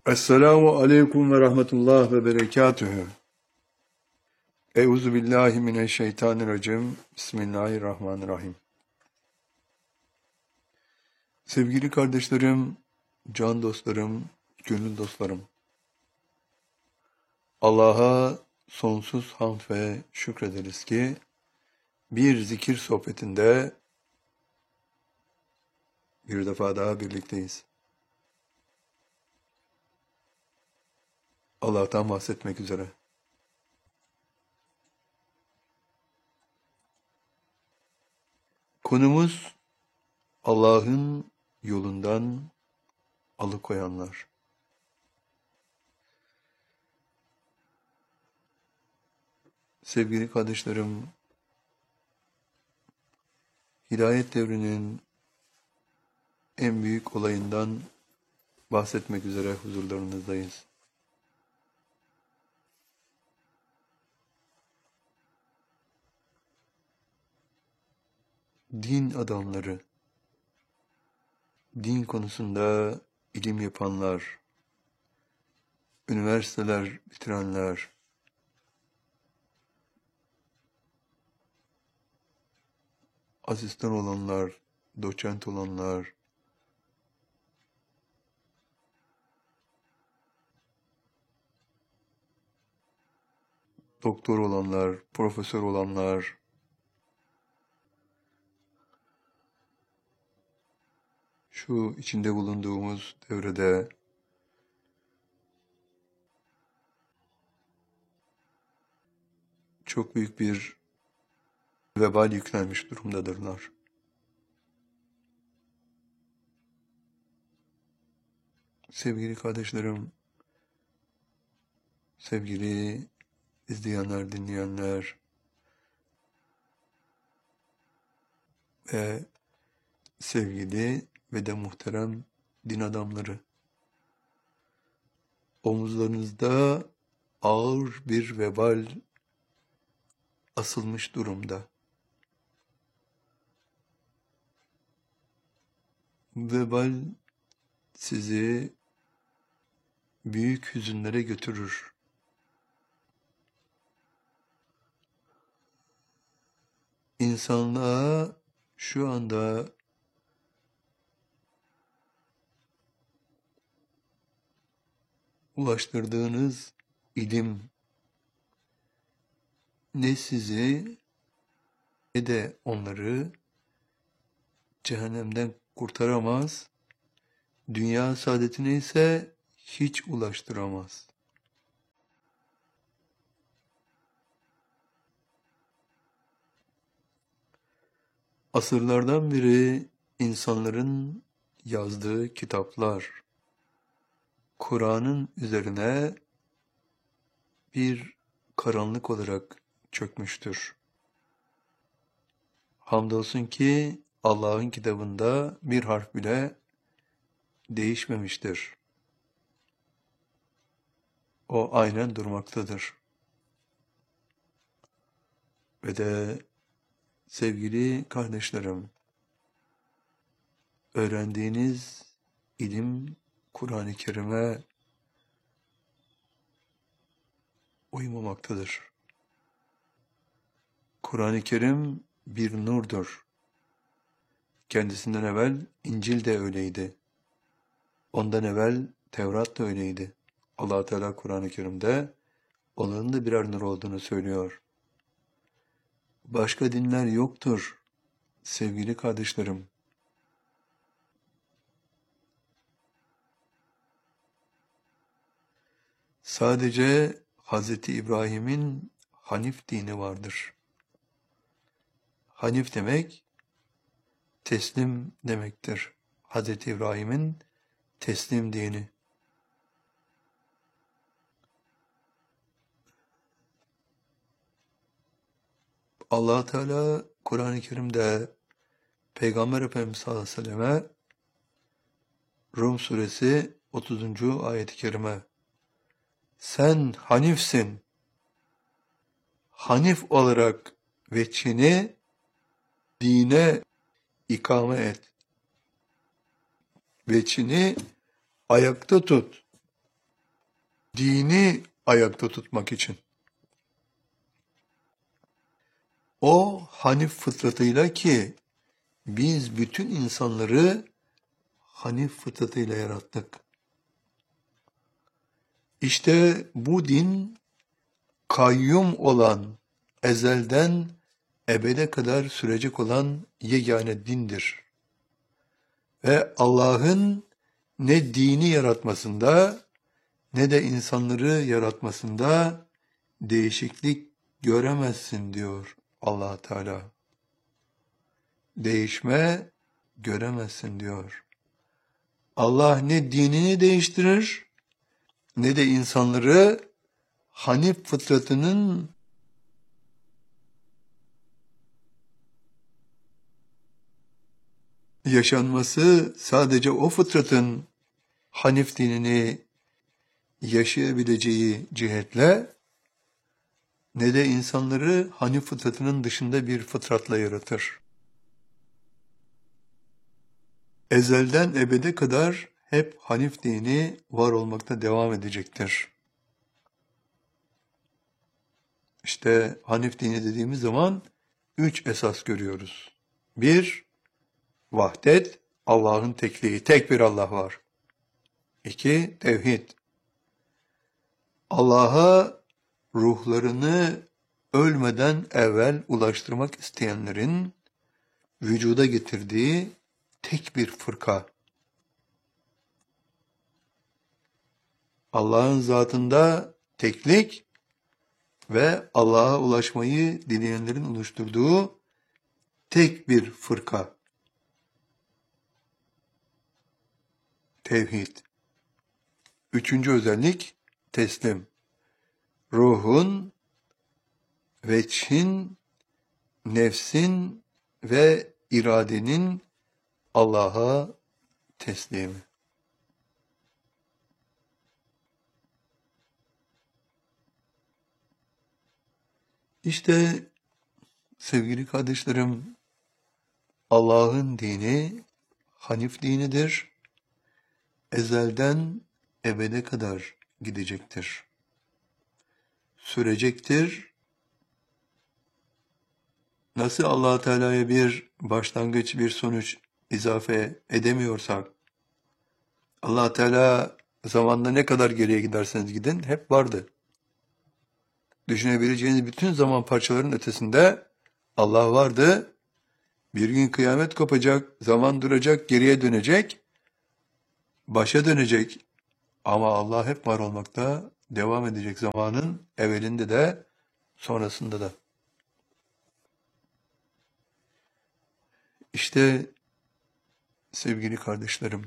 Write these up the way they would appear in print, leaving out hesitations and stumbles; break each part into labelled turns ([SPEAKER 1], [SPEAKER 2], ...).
[SPEAKER 1] Esselamu aleyküm ve rahmetullah ve berekatühü. Euzu billahi mineşşeytanirracim. Bismillahirrahmanirrahim. Sevgili kardeşlerim, can dostlarım, gönül dostlarım. Allah'a sonsuz hamd ve şükrederiz ki bir zikir sohbetinde bir defa daha birlikteyiz. Allah'tan bahsetmek üzere. Konumuz Allah'ın yolundan alıkoyanlar. Sevgili kardeşlerim, hidayet devrinin en büyük olayından bahsetmek üzere huzurlarınızdayız. Din adamları, din konusunda ilim yapanlar, üniversiteler bitirenler, asistan olanlar, doçent olanlar, doktor olanlar, profesör olanlar, şu içinde bulunduğumuz devrede çok büyük bir vebal yüklenmiş durumdadırlar. Sevgili kardeşlerim, sevgili izleyenler, dinleyenler ve sevgili ve de muhterem din adamları, omuzlarınızda ağır bir vebal asılmış durumda. Vebal sizi büyük hüzünlere götürür. İnsanlığa şu anda ulaştırdığınız ilim ne sizi ne de onları cehennemden kurtaramaz, dünya saadetine ise hiç ulaştıramaz. Asırlardan beri insanların yazdığı kitaplar, Kur'an'ın üzerine bir karanlık olarak çökmüştür. Hamdolsun ki Allah'ın kitabında bir harf bile değişmemiştir. O aynen durmaktadır. Ve de sevgili kardeşlerim, öğrendiğiniz ilim Kur'an-ı Kerim'e uymamaktadır. Kur'an-ı Kerim bir nurdur. Kendisinden evvel İncil de öyleydi. Ondan evvel Tevrat da öyleydi. Allah Teala Kur'an-ı Kerim'de onların da birer nur olduğunu söylüyor. Başka dinler yoktur sevgili kardeşlerim. Sadece Hz. İbrahim'in Hanif dini vardır. Hanif demek teslim demektir. Hz. İbrahim'in teslim dini. Allah Teala Kur'an-ı Kerim'de Peygamber Efendimiz sallallahu aleyhi ve selleme Rum suresi 30. ayet-i kerime, sen Hanifsin, Hanif olarak veçhini dine ikame et, veçhini ayakta tut, dini ayakta tutmak için. O Hanif fıtratıyla ki biz bütün insanları Hanif fıtratıyla yarattık. İşte bu din kayyum olan, ezelden ebede kadar sürecek olan yegane dindir. Ve Allah'ın ne dini yaratmasında ne de insanları yaratmasında değişiklik göremezsin diyor Allah Teala. Değişme göremezsin diyor. Allah ne dinini değiştirir ne de insanları Hanif fıtratının yaşanması sadece o fıtratın Hanif dinini yaşayabileceği cihetle ne de insanları Hanif fıtratının dışında bir fıtratla yaratır. Ezelden ebede kadar hep Hanif dini var olmakta devam edecektir. İşte Hanif dini dediğimiz zaman 3 esas görüyoruz. 1. Vahdet, Allah'ın tekliği, tek bir Allah var. 2. Tevhid. Allah'a ruhlarını ölmeden evvel ulaştırmak isteyenlerin vücuda getirdiği tek bir fırka. Allah'ın zatında teklik ve Allah'a ulaşmayı dileyenlerin oluşturduğu tek bir fırka. Tevhid. 3. özellik teslim. Ruhun, veçhin, nefsin ve iradenin Allah'a teslimi. İşte sevgili kardeşlerim, Allah'ın dini Hanif dinidir. Ezelden ebede kadar gidecektir. Sürecektir. Nasıl Allah Teala'ya bir başlangıç, bir sonuç izafe edemiyorsak, Allah Teala zamanda ne kadar geriye giderseniz gidin hep vardı. Düşünebileceğiniz bütün zaman parçalarının ötesinde Allah vardı. Bir gün kıyamet kopacak, zaman duracak, geriye dönecek, başa dönecek. Ama Allah hep var olmakta devam edecek zamanın evvelinde de sonrasında da. İşte sevgili kardeşlerim,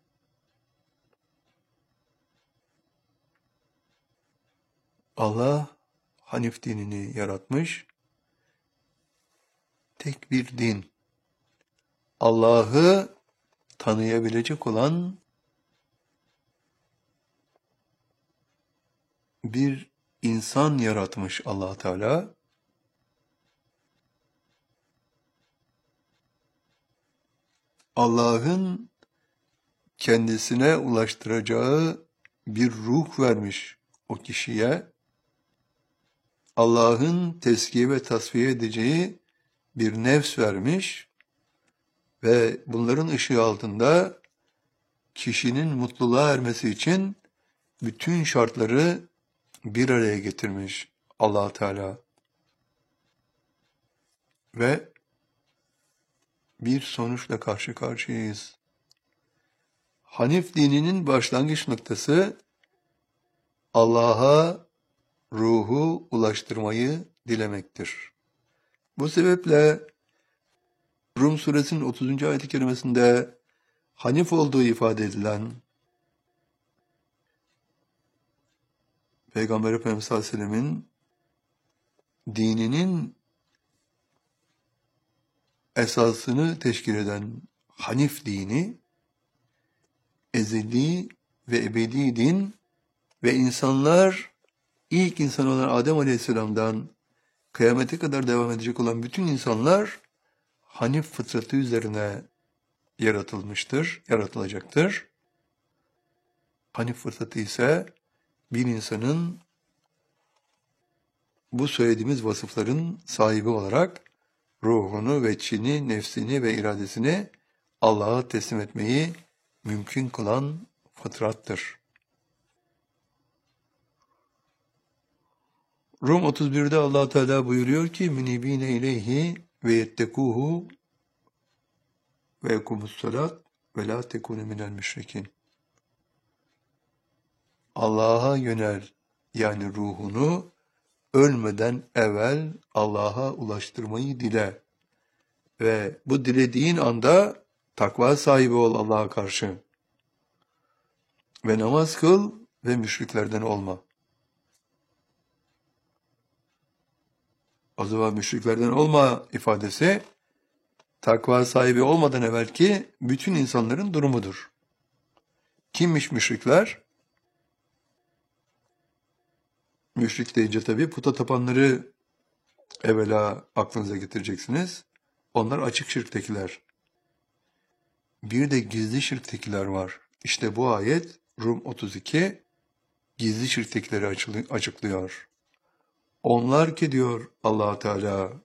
[SPEAKER 1] Allah Hanif dinini yaratmış, tek bir din. Allah'ı tanıyabilecek olan bir insan yaratmış Allah Teala. Allah'ın kendisine ulaştıracağı bir ruh vermiş o kişiye. Allah'ın tezkiye ve tasfiye edeceği bir nefs vermiş ve bunların ışığı altında kişinin mutluluğa ermesi için bütün şartları bir araya getirmiş Allah Teala. Ve bir sonuçla karşı karşıyayız. Hanif dininin başlangıç noktası Allah'a ruhu ulaştırmayı dilemektir. Bu sebeple Rum suresinin 30. ayet-i kerimesinde Hanif olduğu ifade edilen Peygamber Efendimiz sallallahu aleyhi ve sellemin dininin esasını teşkil eden Hanif dini, ezeli ve ebedi din ve insanlar ilk insan olan Adem Aleyhisselam'dan kıyamete kadar devam edecek olan bütün insanlar Hanif fıtratı üzerine yaratılacaktır. Hanif fıtratı ise bir insanın bu söylediğimiz vasıfların sahibi olarak ruhunu ve çini, nefsini ve iradesini Allah'a teslim etmeyi mümkün kılan fıtrattır. Rum 31'de Allah Teala buyuruyor ki: "Münibine ileyhi ve yettekuhu ve yekumussalat ve la tekunu minel müşrikin." Allah'a yönel, yani ruhunu ölmeden evvel Allah'a ulaştırmayı dile ve bu dilediğin anda takva sahibi ol Allah'a karşı ve namaz kıl ve müşriklerden olma. O zaman müşriklerden olma ifadesi takva sahibi olmadan evvelki bütün insanların durumudur. Kimmiş müşrikler? Müşrik deyince tabii puta tapanları evvela aklınıza getireceksiniz. Onlar açık şirktekiler. Bir de gizli şirktekiler var. İşte bu ayet Rum 32 gizli şirktekileri açıklıyor. Onlar ki diyor Allah Teala,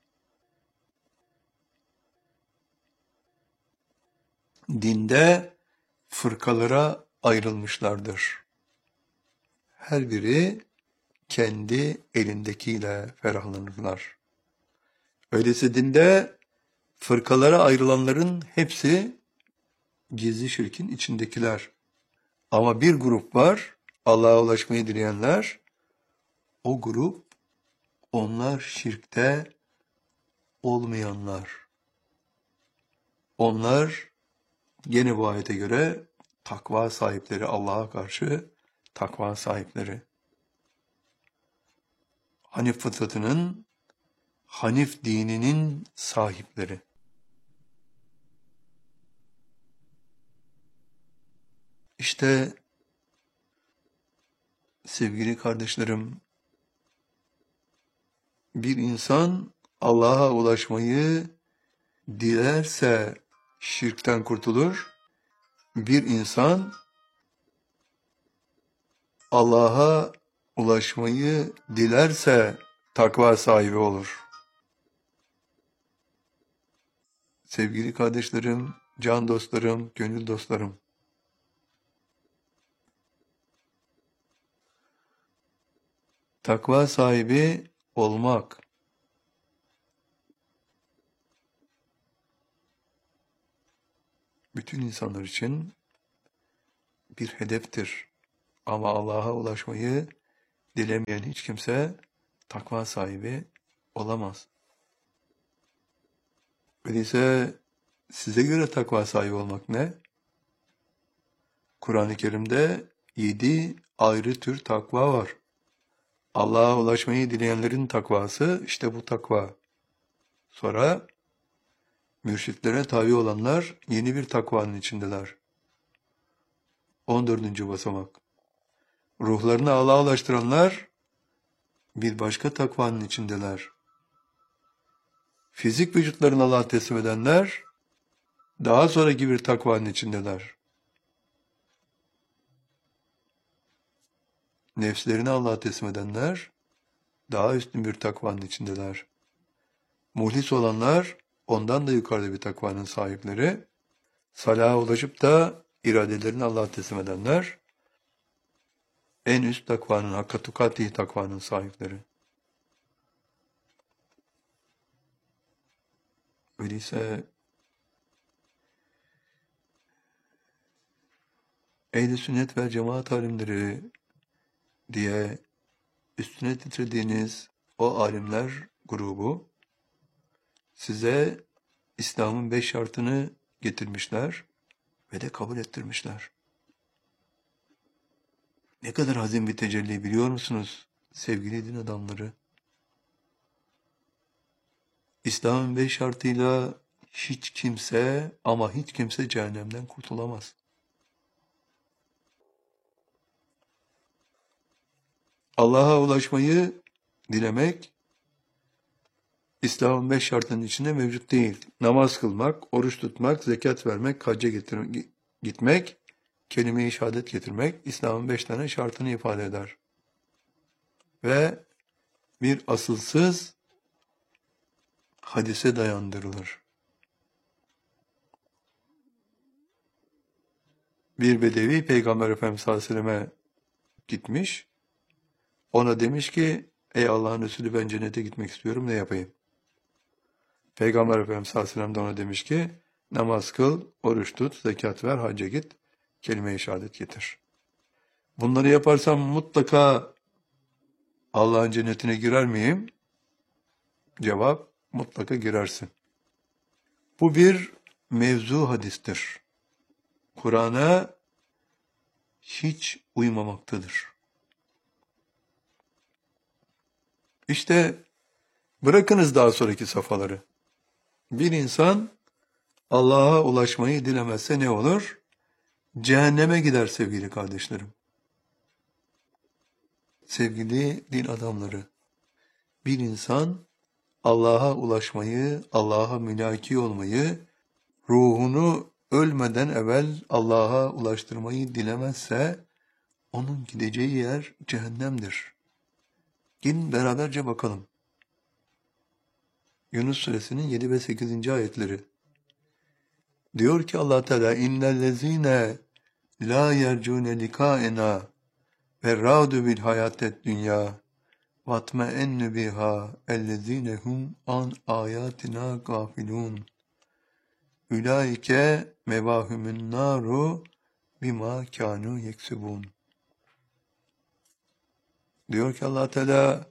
[SPEAKER 1] dinde fırkalara ayrılmışlardır. Her biri kendi elindekiyle ferahlanırlar. Öyleyse dinde fırkalara ayrılanların hepsi gizli şirkin içindekiler. Ama bir grup var, Allah'a ulaşmayı dileyenler. O grup, onlar şirkte olmayanlar. Onlar gene bu ayete göre takva sahipleri, Allah'a karşı takva sahipleri. Hanif fıtratının, Hanif dininin sahipleri. İşte sevgili kardeşlerim, bir insan Allah'a ulaşmayı dilerse şirkten kurtulur. Bir insan Allah'a ulaşmayı dilerse takva sahibi olur. Sevgili kardeşlerim, can dostlarım, gönül dostlarım, takva sahibi olmak bütün insanlar için bir hedeftir. Ama Allah'a ulaşmayı dilemeyen hiç kimse takva sahibi olamaz. Öyleyse size göre takva sahibi olmak ne? Kur'an-ı Kerim'de 7 ayrı tür takva var. Allah'a ulaşmayı dileyenlerin takvası işte bu takva. Sonra mürşitlere tabi olanlar yeni bir takvanın içindeler. 14. basamak. Ruhlarını Allah'a ulaştıranlar bir başka takvanın içindeler. Fizik vücutlarını Allah'a teslim edenler daha sonraki bir takvanın içindeler. Nefslerini Allah'a teslim edenler daha üstün bir takvanın içindeler. Muhlis olanlar ondan da yukarıda bir takvanın sahipleri. Salaha ulaşıp da iradelerini Allah'a teslim edenler en üst takvanın, hakka tukati takvanın sahipleri. Öyleyse ehl-i sünnet ve cemaat alimleri diye üstüne titrediğiniz o alimler grubu size İslam'ın 5 şartını getirmişler ve de kabul ettirmişler. Ne kadar hazin bir tecelli biliyor musunuz sevgili din adamları? İslam'ın 5 şartıyla hiç kimse ama hiç kimse cehennemden kurtulamaz. Allah'a ulaşmayı dilemek İslam'ın 5 şartının içinde mevcut değil. Namaz kılmak, oruç tutmak, zekat vermek, hacca gitmek, kelime-i şehadet getirmek İslam'ın 5 tane şartını ifade eder. Ve bir asılsız hadise dayandırılır. Bir bedevi Peygamber Efendimiz sallallahu aleyhi ve selleme gitmiş. Ona demiş ki, ey Allah'ın Resulü, ben cennete gitmek istiyorum, ne yapayım? Peygamber Efendimiz sallallahu aleyhi ve sellem de ona demiş ki, namaz kıl, oruç tut, zekat ver, hacca git, kelime-i şehadet getir. Bunları yaparsam mutlaka Allah'ın cennetine girer miyim? Cevap, mutlaka girersin. Bu bir mevzu hadistir. Kur'an'a hiç uymamaktadır. İşte bırakınız daha sonraki safhaları. Bir insan Allah'a ulaşmayı dilemezse ne olur? Cehenneme gider sevgili kardeşlerim. Sevgili din adamları, bir insan Allah'a ulaşmayı, Allah'a mülaki olmayı, ruhunu ölmeden evvel Allah'a ulaştırmayı dilemezse, onun gideceği yer cehennemdir. Gelin beraberce bakalım. Yunus suresinin 7 ve 8. ayetleri. Diyor ki Allah Teala, innellezine la yercune likaena ve radu bil hayatet dünya vatme enne biha ellezine hum an ayatina gafilun ulaike mevahumun naru bima kanu yeksubun. Diyor ki Allah Teala,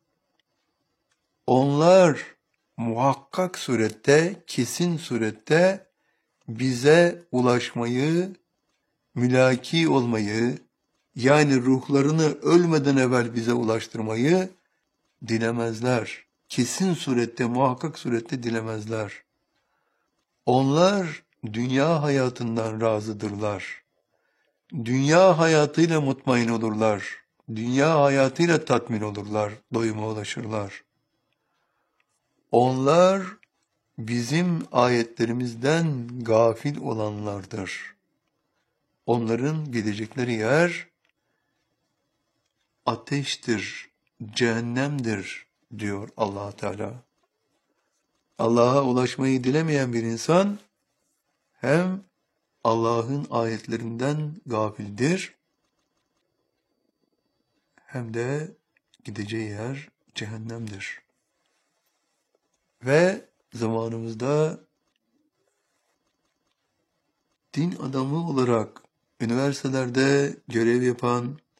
[SPEAKER 1] onlar muhakkak surette, kesin surette bize ulaşmayı, mülaki olmayı, yani ruhlarını ölmeden evvel bize ulaştırmayı dilemezler. Kesin surette, muhakkak surette dilemezler. Onlar dünya hayatından razıdırlar. Dünya hayatıyla mutmain olurlar. Dünya hayatıyla tatmin olurlar, doyuma ulaşırlar. Onlar bizim ayetlerimizden gafil olanlardır. Onların gidecekleri yer ateştir, cehennemdir diyor Allah Teala. Allah'a ulaşmayı dilemeyen bir insan hem Allah'ın ayetlerinden gafildir, hem de gideceği yer cehennemdir. Ve zamanımızda din adamı olarak üniversitelerde görev yapan,